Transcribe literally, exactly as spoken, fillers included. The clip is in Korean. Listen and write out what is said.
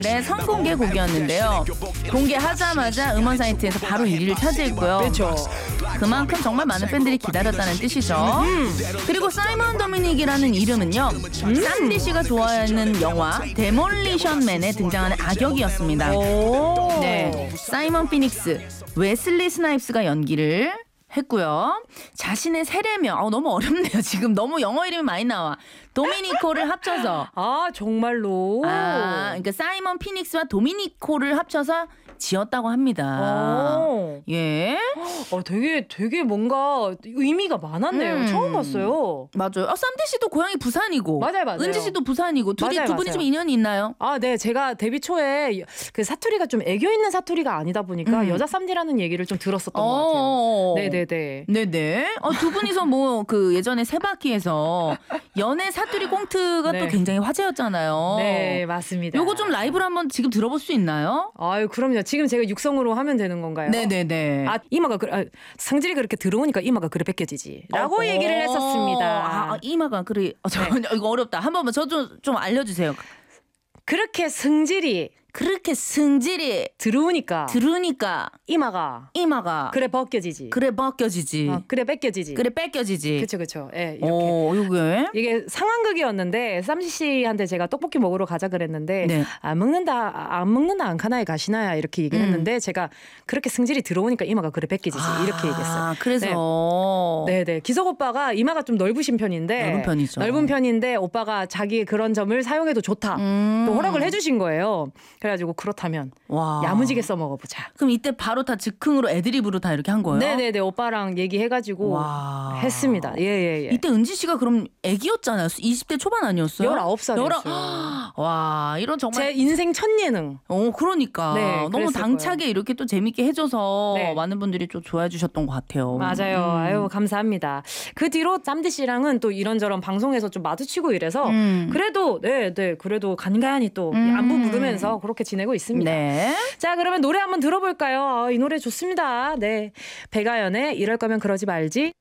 의 선공개 곡이었는데요. 공개하자마자 음원 사이트에서 바로 일 위를 차지했고요. 그렇죠. 그만큼 정말 많은 팬들이 기다렸다는 뜻이죠. 음. 그리고 사이먼 도미닉이라는 이름은요. 음. 쌈디 씨가 좋아하는 영화 데몰리션맨에 등장하는 악역이었습니다. 오. 네, 사이먼 피닉스, 웨슬리 스나이프스가 연기를 했고요. 자신의 세례명, 어, 너무 어렵네요. 지금 너무 영어 이름이 많이 나와. 도미니코를 합쳐서. 아 정말로. 아, 그러니까 사이먼 피닉스와 도미니코를 합쳐서 지었다고 합니다. 오. 예. 어, 되게 되게 뭔가 의미가 많았네요. 음. 처음 봤어요. 맞아요. 어, 쌈디 씨도 고향이 부산이고. 맞아요, 맞아요. 은지 씨도 부산이고. 둘이 맞아요, 두 분이 맞아요. 좀 인연이 있나요? 아, 네. 제가 데뷔 초에 그 사투리가 좀 애교 있는 사투리가 아니다 보니까 음. 여자 쌈디라는 얘기를 좀 들었었던 것 같아요. 어. 네네네. 네네. 어, 두 분이서 뭐 그 예전에 세바퀴에서 연애 사투리 꽁트가 네. 또 굉장히 화제였잖아요. 네, 맞습니다. 요거 좀 라이브로 한번 지금 들어볼 수 있나요? 아유, 그럼요. 지금 제가 육성으로 하면 되는 건가요? 네네네. 아, 이마가 그, 아, 성질이 그렇게 들어오니까 이마가 그래 벗겨지지. 라고 어, 얘기를 했었습니다. 아, 이마가 그래. 어, 저, 네. 이거 어렵다. 한 번만 저 좀 좀 알려주세요. 그렇게 성질이 그렇게 승질이 들어오니까 들으니까 이마가 이마가 그래 벗겨지지. 그래 벗겨지지. 어, 그래 뺏겨지지. 그래 뺏겨지지. 그쵸, 그쵸. 예, 이렇게. 오, 요게. 이게 상황극이었는데 쌈지 씨한테 제가 떡볶이 먹으러 가자 그랬는데 네. 안 먹는다 안 먹는다 안 카나에 가시나야 이렇게 얘기를 음. 했는데 제가 그렇게 승질이 들어오니까 이마가 그래 뺏기지지 아, 이렇게 얘기했어요. 그래서 네. 네네 기석 오빠가 이마가 좀 넓으신 편인데 넓은 편이죠. 넓은 편인데 오빠가 자기 그런 점을 사용해도 좋다 음. 또 허락을 해주신 거예요. 그래가지고 그렇다면 와. 야무지게 써먹어보자. 그럼 이때 바로 다 즉흥으로 애드립으로 다 이렇게 한 거예요? 네네네 오빠랑 얘기해가지고 와. 했습니다. 예예예. 이때 은지 씨가 그럼 애기였잖아요. 이십 대 초반 아니었어요? 열아홉 살이었어요. 와, 이런 정말 제 인생 첫 예능. 어, 그러니까. 네, 너무 그랬을 당차게 거예요. 이렇게 또 재밌게 해줘서 네. 많은 분들이 좀 좋아해 주셨던 것 같아요. 맞아요. 음. 아유, 감사합니다. 그 뒤로 쌈디 씨랑은 또 이런저런 방송에서 좀 마주치고 이래서 음. 그래도, 네, 네, 그래도 간간히 또 음. 안부 물으면서 그렇게 지내고 있습니다. 네. 자, 그러면 노래 한번 들어볼까요? 아, 이 노래 좋습니다. 네. 백아연의 이럴 거면 그러지 말지.